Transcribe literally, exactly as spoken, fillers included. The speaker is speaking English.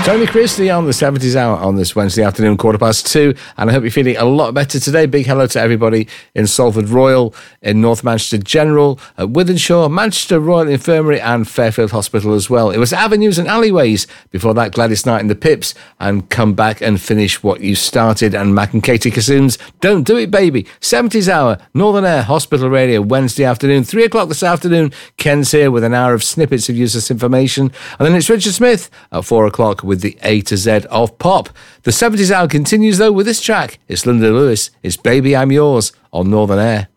Tony Christie on the seventies hour on this Wednesday afternoon, quarter past two, and I hope you're feeling a lot better today. Big hello to everybody in Salford Royal, in North Manchester General, at Wythenshawe, Manchester Royal Infirmary and Fairfield Hospital as well. It was Avenues and Alleyways, before that Gladys Knight and the Pips, and Come Back and Finish What You Started, and Mac and Katie Kassoon's Don't Do It Baby. seventies hour, Northern Air Hospital Radio, Wednesday afternoon, three o'clock this afternoon. Ken's here with an hour of snippets of useless information, and then it's Richard Smith at four o'clock with the A to Z of pop. The seventies hour continues though with this track. It's Linda Lewis. It's Baby I'm Yours on Northern Air.